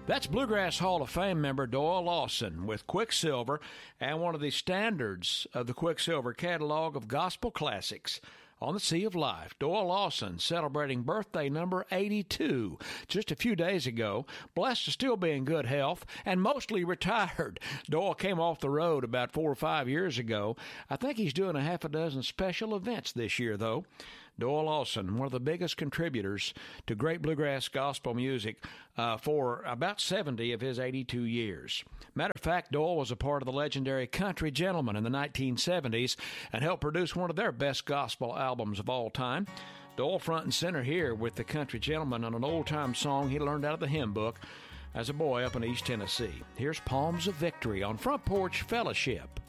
That's Bluegrass Hall of Fame member Doyle Lawson with Quicksilver and one of the standards of the Quicksilver catalog of gospel classics, On the Sea of Life. Doyle Lawson celebrating birthday number 82 just a few days ago, blessed to still be in good health and mostly retired. Doyle came off the road about 4 or 5 years ago. I think he's doing a half a dozen special events this year, though. Doyle Lawson, one of the biggest contributors to great bluegrass gospel music for about 70 of his 82 years. Matter of fact, Doyle was a part of the legendary Country Gentlemen in the 1970s and helped produce one of their best gospel albums of all time. Doyle front and center here with the Country Gentlemen on an old-time song he learned out of the hymn book as a boy up in East Tennessee. Here's Palms of Victory on Front Porch Fellowship.